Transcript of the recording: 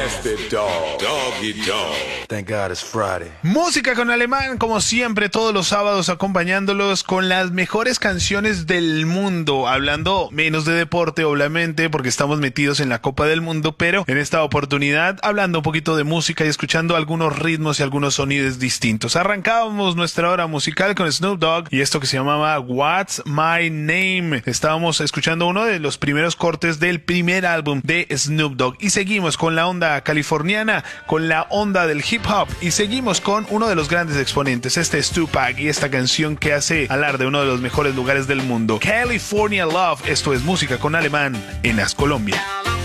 Nasty dog. Doggy dog. Thank God it's Friday. Música con Alemán, como siempre, todos los sábados acompañándolos con las mejores canciones del mundo. Hablando menos de deporte, obviamente, porque estamos metidos en la Copa del Mundo, pero en esta oportunidad hablando un poquito de música y escuchando algunos ritmos y algunos sonidos distintos. Arrancábamos nuestra hora musical con Snoop Dogg y esto que se llamaba What's My Name. Estábamos escuchando uno de los primeros cortes del primer álbum de Snoop Dogg y seguimos con la onda californiana, con la onda del hip hop y seguimos con uno de los grandes exponentes. Este es Tupac y esta canción que hace alarde de uno de los mejores lugares del mundo, California Love. Esto es música con Alemán en As Colombia.